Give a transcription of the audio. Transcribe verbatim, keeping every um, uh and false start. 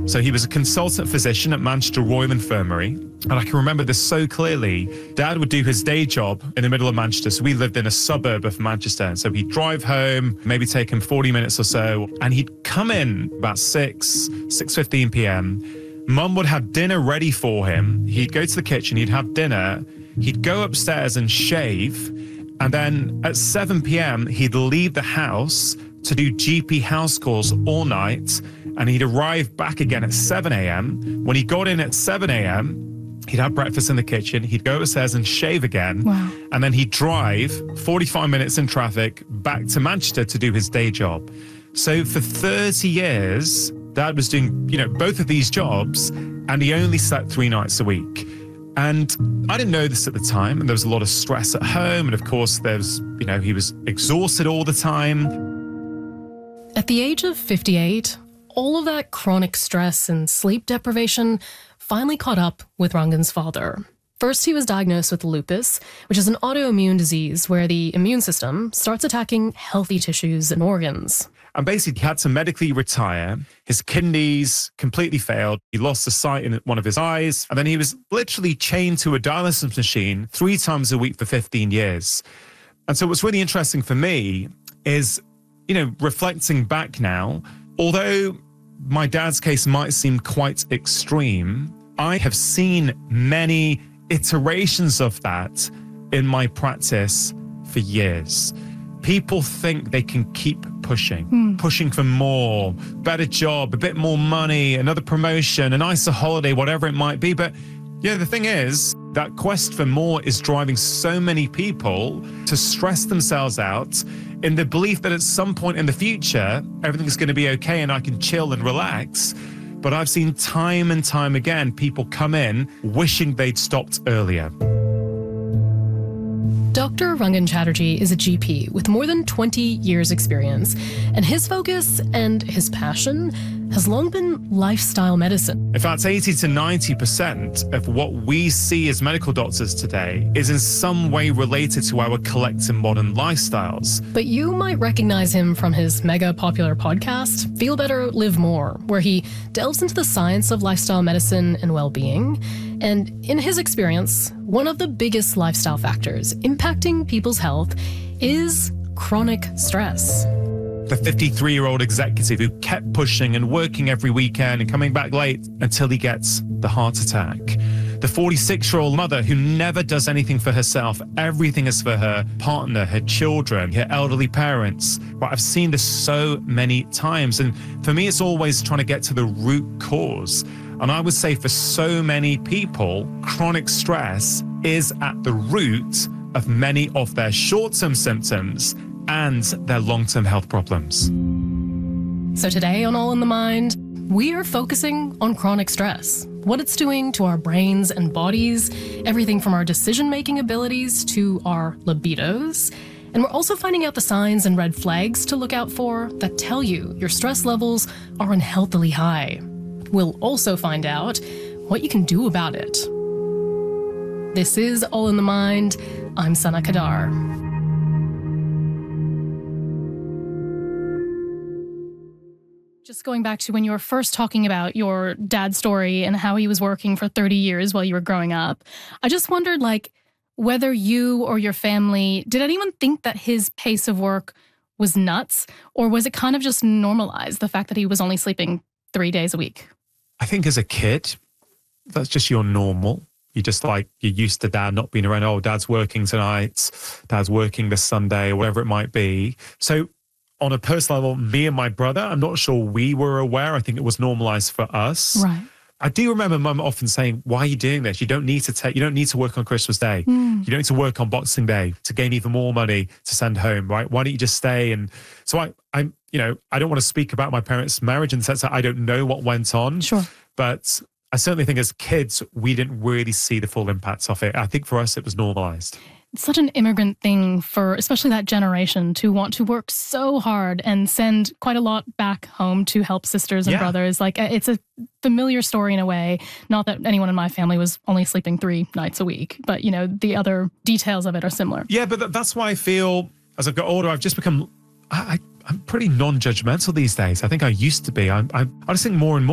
So he was a consultant physician at Manchester Royal Infirmary. And I can remember this so clearly. Dad would do his day job in the middle of Manchester. So we lived in a suburb of Manchester. And so he'd drive home, maybe take him forty minutes or so. And he'd come in about six, six fifteen p.m. Mum would have dinner ready for him. He'd go to the kitchen, he'd have dinner. He'd go upstairs and shave. And then at seven p.m., he'd leave the house to do G P house calls all night. And he'd arrive back again at seven a.m. When he got in at seven a.m., he'd have breakfast in the kitchen. He'd go upstairs and shave again. Wow. And then he'd drive forty-five minutes in traffic back to Manchester to do his day job. So for thirty years, Dad was doing, you know, both of these jobs, and he only slept three nights a week. And I didn't know this at the time, and there was a lot of stress at home. And of course, there was, you know, he was exhausted all the time. At the age of fifty-eight, all of that chronic stress and sleep deprivation finally caught up with Rangan's father. First, he was diagnosed with lupus, which is an autoimmune disease where the immune system starts attacking healthy tissues and organs. And basically, he had to medically retire. His kidneys completely failed. He lost the sight in one of his eyes. And then he was literally chained to a dialysis machine three times a week for fifteen years. And so what's really interesting for me is, you know, reflecting back now, although my dad's case might seem quite extreme, I have seen many iterations of that in my practice for years. People think they can keep pushing, mm. pushing for more, better job, a bit more money, another promotion, a nicer holiday, whatever it might be. But yeah, the thing is, that quest for more is driving so many people to stress themselves out in the belief that at some point in the future, everything's going to be okay and I can chill and relax. But I've seen time and time again, people come in wishing they'd stopped earlier. Doctor Rangan Chatterjee is a G P with more than twenty years experience, and his focus and his passion has long been lifestyle medicine. In fact, eighty to ninety percent of what we see as medical doctors today is in some way related to our collective modern lifestyles. But you might recognize him from his mega popular podcast, Feel Better, Live More, where he delves into the science of lifestyle medicine and well-being. And in his experience, one of the biggest lifestyle factors impacting people's health is chronic stress. The fifty-three-year-old executive who kept pushing and working every weekend and coming back late until he gets the heart attack. The forty-six-year-old mother who never does anything for herself. Everything is for her partner, her children, her elderly parents. Well, I've seen this so many times. And for me, it's always trying to get to the root cause. And I would say for so many people, chronic stress is at the root of many of their short-term symptoms and their long-term health problems. So today on All in the Mind, we are focusing on chronic stress, what it's doing to our brains and bodies, everything from our decision-making abilities to our libidos. And we're also finding out the signs and red flags to look out for that tell you your stress levels are unhealthily high. We'll also find out what you can do about it. This is All in the Mind. I'm Sana Kadar. Just going back to when you were first talking about your dad's story and how he was working for thirty years while you were growing up, I just wondered, like, whether you or your family, did anyone think that his pace of work was nuts, or was it kind of just normalized, the fact that he was only sleeping three days a week? I think as a kid, that's just your normal. You just like, you're used to dad not being around. Oh, dad's working tonight, dad's working this Sunday, or whatever it might be. So on a personal level, me and my brother, I'm not sure we were aware. I think it was normalized for us. Right. I do remember Mum often saying, why are you doing this? You don't need to take, you don't need to work on Christmas Day. Mm. You don't need to work on Boxing Day to gain even more money to send home, right? Why don't you just stay? And so I, I'm, you know, I don't want to speak about my parents' marriage in the sense that I don't know what went on. Sure. But I certainly think as kids, we didn't really see the full impacts of it. I think for us, it was normalized. It's such an immigrant thing for especially that generation to want to work so hard and send quite a lot back home to help sisters and yeah. brothers. Like, it's a familiar story in a way. Not that anyone in my family was only sleeping three nights a week, but, you know, the other details of it are similar. Yeah, but that's why I feel as I've got older, I've just become, I, I'm pretty non-judgmental these days. I think I used to be. I, I, I just think more and more